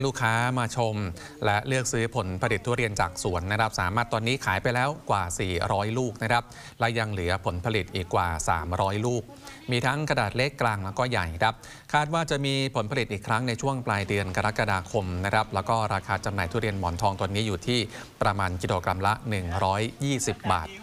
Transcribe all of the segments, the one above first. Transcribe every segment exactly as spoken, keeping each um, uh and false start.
ลูกค้ามาชมและเลือกซื้อผลผลิตทุเรียนจากสวนนะครับสามารถตอนนี้ขายไปแล้วกว่าสี่ร้อยลูกนะครับและยังเหลือผลผลิตอีกกว่าสามร้อยลูกมีทั้งขนาดเล็กกลางแล้วก็ใหญ่ครับคาดว่าจะมีผลผลิตอีกครั้งในช่วงปลายเดือนกรกฎาคมนะครับแล้วก็ราคาจำหน่ายทุเรียนหมอนทองตอนนี้อยู่ที่ประมาณกิโลกรัมละหนึ่งร้อยยี่สิบบาท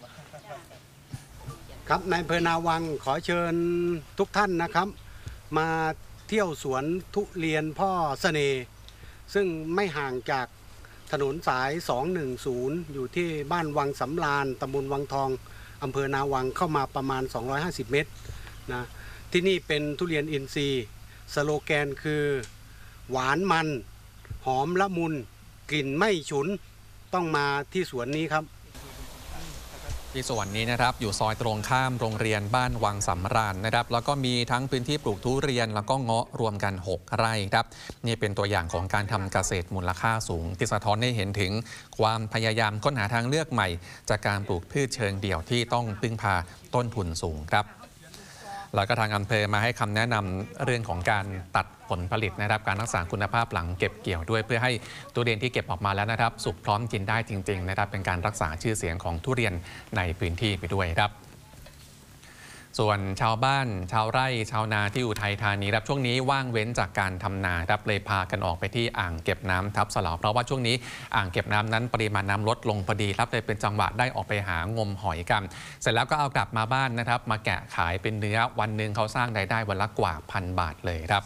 ครับนายอำเภอนาวังขอเชิญทุกท่านนะครับมาเที่ยวสวนทุเรียนพ่อเสน่ห์ซึ่งไม่ห่างจากถนนสายสองหนึ่งศูนย์อยู่ที่บ้านวังสำราญตำบลวังทองอำเภอนาวังเข้ามาประมาณสองร้อยห้าสิบเมตรนะที่นี่เป็นทุเรียนอินทรีย์สโลแกนคือหวานมันหอมละมุนกลิ่นไม่ฉุนต้องมาที่สวนนี้ครับที่สวนนี้นะครับอยู่ซอยตรงข้ามโรงเรียนบ้านวังสำราญนะครับแล้วก็มีทั้งพื้นที่ปลูกทุเรียนแล้วก็เงาะรวมกันหกไร่ครับนี่เป็นตัวอย่างของการทำเกษตรมูลค่าสูงที่สะท้อนให้เห็นถึงความพยายามค้นหาทางเลือกใหม่จากการปลูกพืชเชิงเดี่ยวที่ต้องพึ่งพาต้นทุนสูงครับแล้วก็ทางอำเภอมาให้คำแนะนำเรื่องของการตัดผลผลิตนะครับการรักษาคุณภาพหลังเก็บเกี่ยวด้วยเพื่อให้ทุเรียนที่เก็บออกมาแล้วนะครับสุกพร้อมกินได้จริงๆนะครับเป็นการรักษาชื่อเสียงของทุเรียนในพื้นที่ไปด้วยครับส่วนชาวบ้านชาวไร่ชาวนาที่อุทัยธานีครับช่วงนี้ว่างเว้นจากการทำนาครับเลยพากันออกไปที่อ่างเก็บน้ำทับสลาเพราะว่าช่วงนี้อ่างเก็บน้ำนั้นปริมาณน้ำลดลงพอดีครับเลยเป็นจังหวะได้ออกไปหางมหอยกันเสร็จแล้วก็เอากลับมาบ้านนะครับมาแกะขายเป็นเนื้อวันหนึ่งเขาสร้างรายได้วันละกว่าพันบาทเลยครับ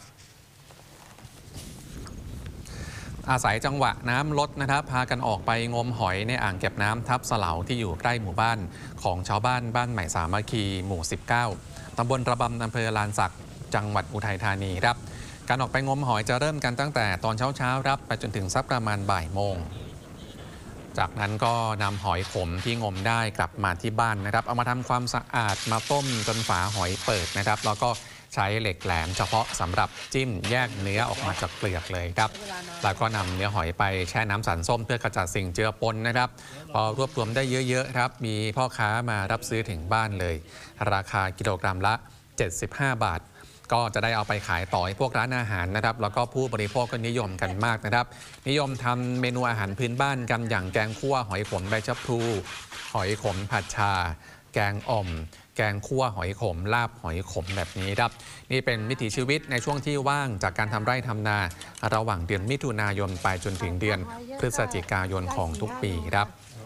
อาศัยจังหวะน้ำลดนะครับพากันออกไปงมหอยในอ่างเก็บน้ำทับสลาที่อยู่ใกล้หมู่บ้านของชาวบ้านบ้านใหม่สามัคคีหมู่สิบเก้าตำบลระบำอำเภอลานสักจังหวัดอุทัยธานีครับการออกไปงมหอยจะเริ่มกันตั้งแต่ตอนเช้าๆครับไปจนถึงสักประมาณบ่ายโมงจากนั้นก็นำหอยขมที่งมได้กลับมาที่บ้านนะครับเอามาทำความสะอาดมาต้มจนฝาหอยเปิดนะครับแล้วก็ใช้เหล็กแหลมเฉพาะสำหรับจิ้มแยกเนื้อออกมาจากเปลือกเลยครับแล้วก็นำเนื้อหอยไปแช่น้ำสันส้มเพื่อกระจัดสิ่งเจือปนนะครับพอรวบรวมได้เยอะๆครับมีพ่อค้ามารับซื้อถึงบ้านเลยราคากิโลกรัมละเจ็ดสิบห้าบาทก็จะได้เอาไปขายต่อให้พวกร้านอาหารนะครับแล้วก็ผู้บริโภคก็นิยมกันมากนะครับนิยมทำเมนูอาหารพื้นบ้านกันอย่างแกงคั่วหอยขมใบชะพลูหอยขมผัดชาแกงอ่อมแกงคั่วหอยขมลาบหอยขมแบบนี้ครับนี่เป็นวิถีชีวิตในช่วงที่ว่างจากการทำไร่ทำนาระหว่างเดือนมิถุนายนไปจนถึงเดือนพฤศจิกายนของทุกปีครับ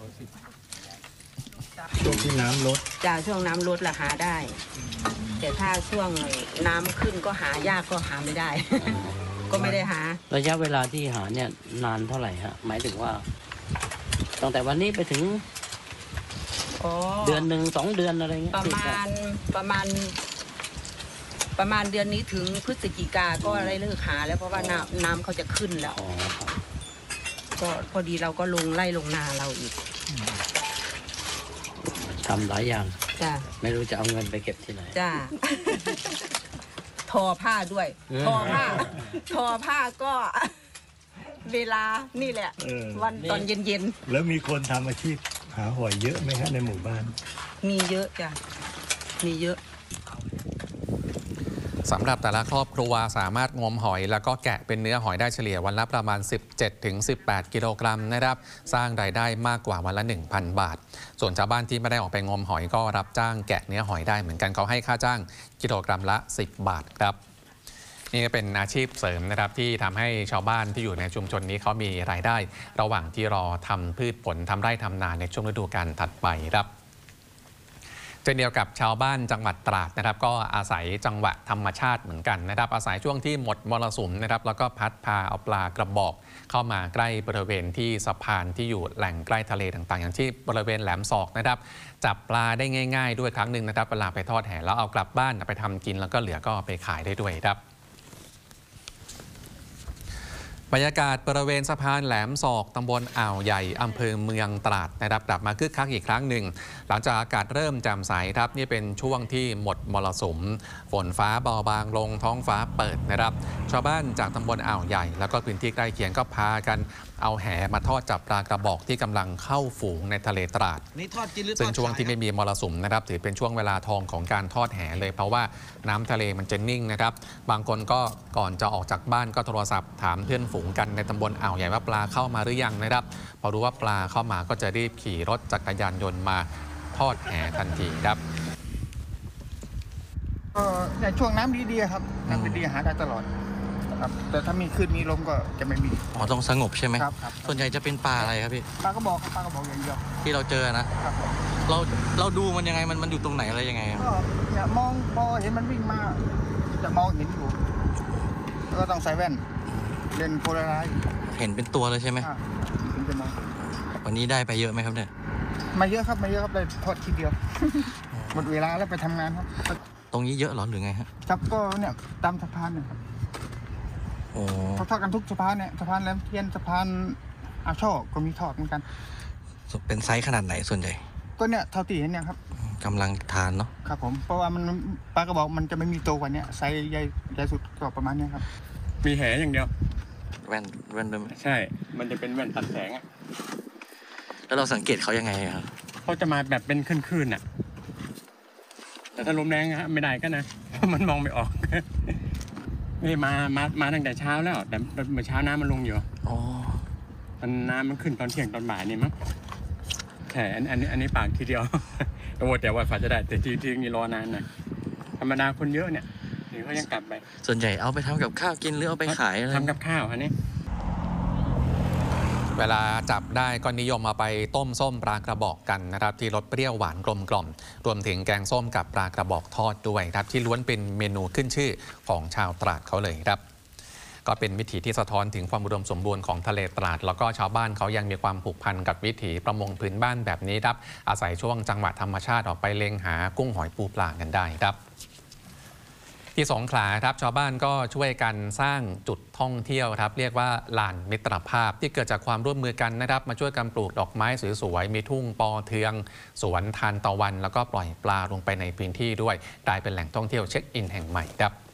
ช่วงที่น้ำลดจากช่วงน้ำลดละหาได้แต่ถ้าช่วงน้ำขึ้นก็หายากก็หาไม่ได้ ก็ไม่ได้หาระยะเวลาที่หาเนี่ยนานเท่าไหร่ฮะหมายถึงว่าตั้งแต่วันนี้ไปถึงเดือนหนึ่งสองเดือนอะไรเงี้ยประมาณประมาณประมาณเดือนนี้ถึงพฤศจิกาก็อะไรเลิกหาแล้วเพราะว่าน้ำน้ำเขาจะขึ้นแล้วก็พอดีเราก็ลงไล่ลงนาเราอีกทำหลายอย่างจ้ะไม่รู้จะเอาเงินไปเก็บที่ไหนจ้ะทอผ้าด้วยทอผ้าทอผ้าก็เวลานี่แหละวันตอนเย็นๆแล้วมีคนทำอาชีพหาหอยเยอะไหมฮะในหมู่บ้านมีเยอะจ้ะมีเยอะสำหรับแต่ละครอบครัวสามารถงมหอยแล้วก็แกะเป็นเนื้อหอยได้เฉลี่ยวันละประมาณ สิบเจ็ดถึงสิบแปด กิโลกรัมนะครับสร้างรายได้มากกว่าวันละ หนึ่งพัน บาทส่วนชาวบ้านที่ไม่ได้ออกไปงมหอยก็รับจ้างแกะเนื้อหอยได้เหมือนกันเขาให้ค่าจ้างกิโลกรัมละสิบบาทครับนี่ก็เป็นอาชีพเสริมนะครับที่ทำให้ชาวบ้านที่อยู่ในชุมชนนี้เขามีรายได้ระหว่างที่รอทำพืชผลทำไร่ทำนาในช่วงฤดูกาลถัดไปครับเช่นเดียวกับชาวบ้านจังหวัดตราดนะครับก็อาศัยจังหวะธรรมชาติเหมือนกันนะครับอาศัยช่วงที่หมดมรสุมนะครับแล้วก็พัดพาเอาปลากระบอกเข้ามาใกล้บริเวณที่สะพานที่อยู่แหล่งใกล้ทะเลต่างๆอย่างที่บริเวณแหลมศอกนะครับจับปลาได้ง่ายๆด้วยครั้งหนึ่งนะครับเวลาไปทอดแห่แล้วเอากลับบ้านไปทำกินแล้วก็เหลือก็ไปขายได้ด้วยครับบรรยากาศบริเวณสะพานแหลมศอกตำบลอ่าวใหญ่อำเภอเมืองตราดนะครับกลับมาคึกคักอีกครั้งหนึ่งหลังจากอากาศเริ่มแจ่มใสครับนี่เป็นช่วงที่หมดมรสุมฝนฟ้าเบาบางลงท้องฟ้าเปิดนะครับชาวบ้านจากตำบลอ่าวใหญ่แล้วก็พื้นที่ใกล้เคียงก็พากันเอาแหมาทอดจับปลากระบอกที่กำลังเข้าฝูงในทะเลตราดซึ่งช่วงที่ไม่มีมรสุมนะครับถือเป็นช่วงเวลาทองของการทอดแหเลยเพราะว่าน้ำทะเลมันจะนิ่งนะครับบางคนก็ก่อนจะออกจากบ้านก็โทรศัพท์ถามเพื่อนฝูงงกันในตำบลอ่าวใหญ่ว่าปลาเข้ามาหรือยังนะครับพอรู้ว่าปลาเข้ามาก็จะรีบขี่รถจักรยานยนต์มาทอดแหทันทีครับก็ในช่วงน้ำดีๆครับน้ำดีๆหาได้ตลอดครับแต่ถ้ามีคลื่นมีลมก็จะไม่มีอ๋อต้องสงบใช่ไหมครับครับส่วนใหญ่จะเป็นปลาอะไรครับพี่ปลากระบอกครับปลากระบอกอย่างเดียวที่เราเจอนะครับ เราเราดูมันยังไงมันมันอยู่ตรงไหนอะไรยังไงครับก็เนี่ยมองพอเห็นมันวิ่งมาจะมองเห็นอยู่แล้วก็ต้องใส่แว่นเลนส์โพลาไรซ์เห็นเป็นตัวเลยใช่ไหมอ่าถึงจะมองวันนี้ได้ไปเยอะไหมครับเนี่ยมาเยอะครับมาเยอะครับได้ทอดทีเดียว หมดเวลาแล้วไปทำงานครับตรงนี้เยอะเหรอหรือไงฮะครับก็เนี่ยตามสะพานเนี่ยครับโอ้เขาทอดกันทุกสะพานเนี่ยสะพานแหลมเทียนสะพานอาช่อก็มีทอดเหมือนกันเป็นไซส์ขนาดไหนส่วนใหญ่ก็เนี่ยเท่าที่เห็นเนี่ยครับกำลังทานเนาะครับผมเพราะว่ามันปลากระบอกมันจะไม่มีโตกว่านี้ไซส์ใหญ่ใหญ่สุดก็ประมาณเนี้ยครับมีแหอย่างเดียวแว่นแว่นด้วยไหมใช่ มันจะเป็นแว่นตัดแสงอะแล้วเราสังเกตเขายังไงอะครับเขาจะมาแบบเป็นคลื่นๆน่ะ แต่ถ้าลมแรงฮะไม่ได้ก็นะ เพราะมันมองไม่ออก นี่มา มา มาตั้งแต่เช้าแล้ว แต่เมื่อเช้าน้ำมันลงอยู่อ๋อตอนน้ำมันขึ้นตอนเที่ยงตอนบ่ายนี่มั้งใช่อันอันนี้อันนี้ปากทีเดียว โอ้แต่ว่าฝาจะได้แต่ทีทีนี้รอนานหน่อยธรรมดาคนเยอะเนี่ยเดี๋ยวเขายังกลับไปส่วนใหญ่เอาไปทำกับข้าวกินหรือเอาไปขายอะไรทำกับข้าวอันนี้เวลาจับได้ก็นิยมเอาไปต้มส้มปลากระบอกกันนะครับที่รสเปรี้ยวหวานกลมกล่อมรวมถึงแกงส้มกับปลากระบอกทอดด้วยครับที่ล้วนเป็นเมนูขึ้นชื่อของชาวตราดเขาเลยครับก็เป็นวิถีที่สะท้อนถึงความอุดมสมบูรณ์ของทะเลตราดแล้วก็ชาวบ้านเขายังมีความผูกพันกับวิถีประมงพื้นบ้านแบบนี้ครับอาศัยช่วงจังหวะธรรมชาติออกไปเล็งหากุ้งหอยปูปลากันได้ครับที่สงขลาครับชาวบ้านก็ช่วยกันสร้างจุดท่องเที่ยวครับเรียกว่าลานมิตรภาพที่เกิดจากความร่วมมือกันนะครับมาช่วยกันปลูกดอกไม้สวยๆมีทุ่งปอเทือง สวนทานตะวันแล้วก็ปล่อยปลาลงไปในพื้นที่ด้วยกลายเป็นแหล่งท่องเที่ยวเช็คอินแห่งใหม่ครับ